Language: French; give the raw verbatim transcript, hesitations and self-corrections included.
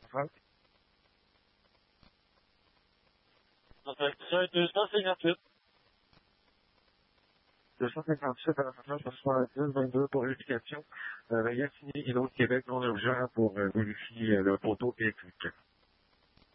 centrale. Attraction deux cent cinquante-huit. deux cent cinquante-sept à la centrale soixante-dix vingt-deux pour vérification. Euh, Gatineau, Hydro-Québec, non urgent pour euh, vérifier euh, le poteau électrique.